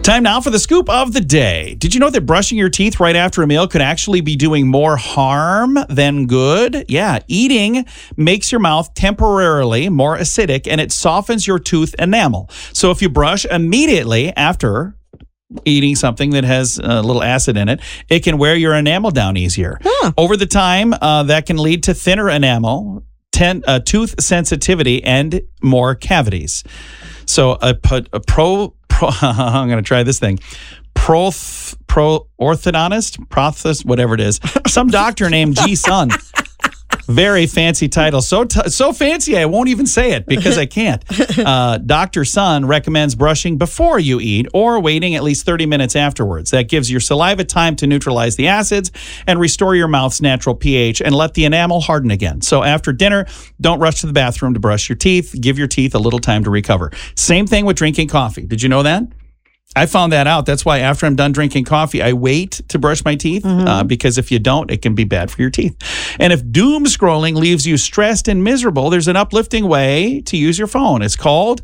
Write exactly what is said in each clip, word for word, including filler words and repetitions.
Time now for the scoop of the day. Did you know that brushing your teeth right after a meal could actually be doing more harm than good? Yeah, eating makes your mouth temporarily more acidic and it softens your tooth enamel. So if you brush immediately after eating something that has a little acid in it, it can wear your enamel down easier. Huh. Over the time, uh, that can lead to thinner enamel, ten, uh, tooth sensitivity, and more cavities. So a, a pro, pro I'm going to try this thing. Pro, pro orthodontist, prothist, whatever it is. Some doctor named G. Sun. Very fancy title. So t- so fancy, I won't even say it because I can't. Uh, Doctor Sun recommends brushing before you eat or waiting at least thirty minutes afterwards. That gives your saliva time to neutralize the acids and restore your mouth's natural pH and let the enamel harden again. So after dinner, don't rush to the bathroom to brush your teeth. Give your teeth a little time to recover. Same thing with drinking coffee. Did you know that? I found that out. That's why after I'm done drinking coffee, I wait to brush my teeth mm-hmm. uh, because if you don't, it can be bad for your teeth. And if doom scrolling leaves you stressed and miserable, there's an uplifting way to use your phone. It's called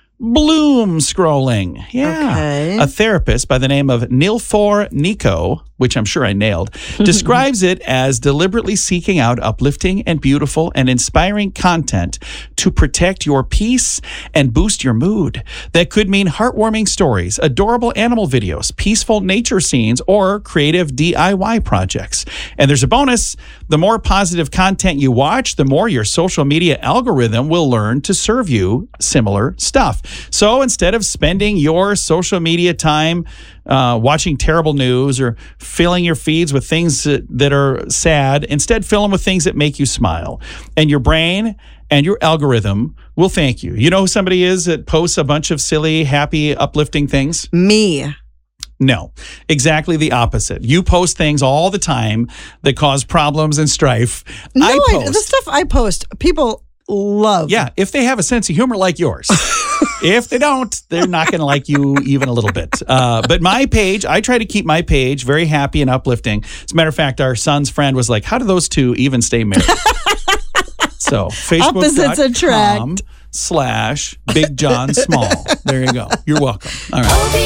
bloom scrolling. Yeah. Okay. A therapist by the name of Nilfor Nico, which I'm sure I nailed, describes it as deliberately seeking out uplifting and beautiful and inspiring content to protect your peace and boost your mood. That could mean heartwarming stories, adorable animal videos, peaceful nature scenes, or creative D I Y projects. And there's a bonus. The more positive content you watch, the more your social media algorithm will learn to serve you similar stuff. So instead of spending your social media time uh, watching terrible news or filling your feeds with things that, that are sad, instead fill them with things that make you smile. And your brain and your algorithm will thank you. You know who somebody is that posts a bunch of silly, happy, uplifting things? Me. No, exactly the opposite. You post things all the time that cause problems and strife. No, I post. I, the stuff I post, people love. Yeah, if they have a sense of humor like yours. If they don't, they're not going to like you even a little bit. Uh, but my page, I try to keep my page very happy and uplifting. As a matter of fact, our son's friend was like, how do those two even stay married? So, Opposites Facebook.com attract. slash Big John Small. There you go. You're welcome. All right.